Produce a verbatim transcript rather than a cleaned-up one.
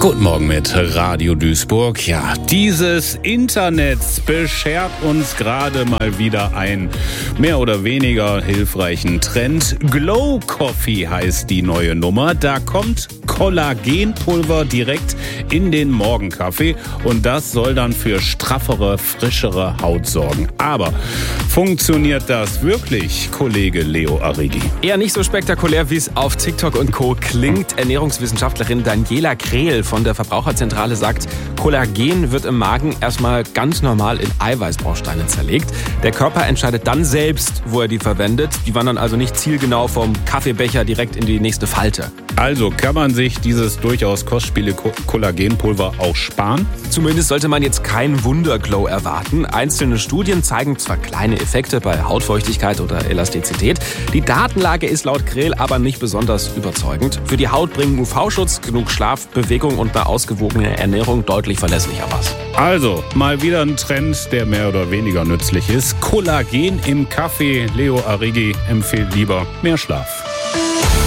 Guten Morgen mit Radio Duisburg. Ja, dieses Internet beschert uns gerade mal wieder einen mehr oder weniger hilfreichen Trend. Glow Coffee heißt die neue Nummer. Da kommt Kollagenpulver direkt in den Morgenkaffee und das soll dann für straffere, frischere Haut sorgen. Aber funktioniert das wirklich, Kollege Leo Arrighi? Eher nicht so spektakulär, wie es auf TikTok und Co. klingt. Ernährungswissenschaftlerin Daniela Krehl von der Verbraucherzentrale sagt, Kollagen wird im Magen erstmal ganz normal in Eiweißbausteine zerlegt. Der Körper entscheidet dann selbst, wo er die verwendet. Die wandern also nicht zielgenau vom Kaffeebecher direkt in die nächste Falte. Also kann man sich dieses durchaus kostspiele Kollagenpulver auch sparen? Zumindest sollte man jetzt kein Wunderglow erwarten. Einzelne Studien zeigen zwar kleine Effekte bei Hautfeuchtigkeit oder Elastizität. Die Datenlage ist laut Krehl aber nicht besonders überzeugend. Für die Haut bringen U V-Schutz, genug Schlaf, Bewegung und eine ausgewogene Ernährung deutlich verlässlicher was. Also, mal wieder ein Trend, der mehr oder weniger nützlich ist. Kollagen im Kaffee. Leo Arrighi empfiehlt lieber mehr Schlaf.